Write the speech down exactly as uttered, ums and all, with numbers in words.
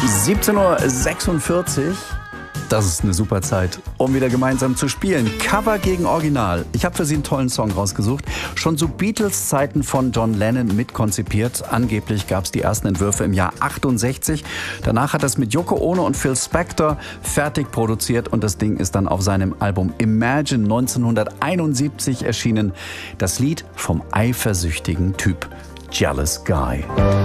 siebzehn Uhr sechsundvierzig. Das ist eine super Zeit, um wieder gemeinsam zu spielen. Cover gegen Original. Ich habe für Sie einen tollen Song rausgesucht. Schon zu Beatles-Zeiten von John Lennon mitkonzipiert. Angeblich gab es die ersten Entwürfe im Jahr achtundsechzig. Danach hat er es mit Yoko Ono und Phil Spector fertig produziert und das Ding ist dann auf seinem Album Imagine neunzehnhunderteinundsiebzig erschienen. Das Lied vom eifersüchtigen Typ Jealous Guy.